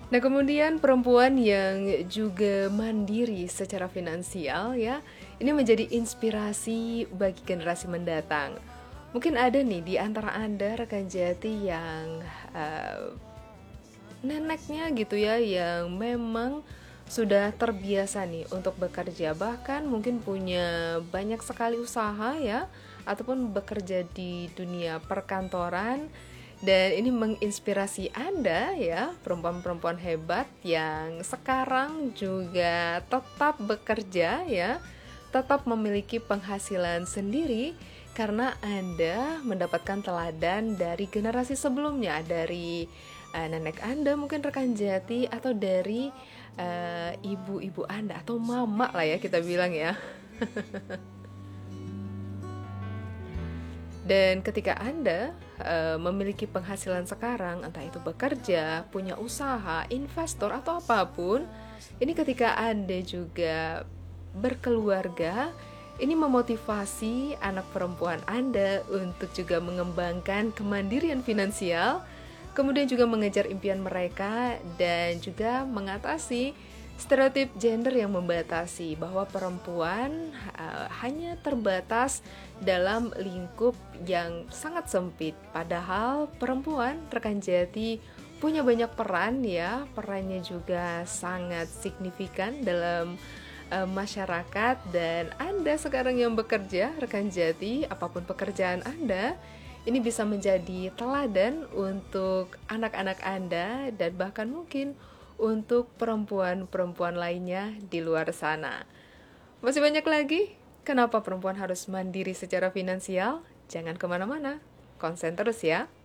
Nah, kemudian perempuan yang juga mandiri secara finansial ya, ini menjadi inspirasi bagi generasi mendatang. Mungkin ada nih di antara Anda rekan Jati yang neneknya gitu ya, yang memang sudah terbiasa nih untuk bekerja, bahkan mungkin punya banyak sekali usaha ya, ataupun bekerja di dunia perkantoran. Dan ini menginspirasi Anda ya, perempuan-perempuan hebat yang sekarang juga tetap bekerja ya, tetap memiliki penghasilan sendiri karena Anda mendapatkan teladan dari generasi sebelumnya, dari nenek Anda mungkin rekan Jati, atau dari ibu-ibu Anda atau mama lah ya kita bilang ya. Dan ketika Anda memiliki penghasilan sekarang, entah itu bekerja, punya usaha, investor, atau apapun, ini ketika Anda juga berkeluarga, ini memotivasi anak perempuan Anda untuk juga mengembangkan kemandirian finansial, kemudian juga mengejar impian mereka, dan juga mengatasi stereotip gender yang membatasi bahwa perempuan hanya terbatas dalam lingkup yang sangat sempit. Padahal perempuan rekan Jati punya banyak peran ya, perannya juga sangat signifikan dalam masyarakat. Dan Anda sekarang yang bekerja rekan Jati, apapun pekerjaan Anda, ini bisa menjadi teladan untuk anak-anak Anda dan bahkan mungkin untuk perempuan-perempuan lainnya di luar sana. Masih banyak lagi, kenapa perempuan harus mandiri secara finansial? Jangan kemana-mana, konsen terus ya.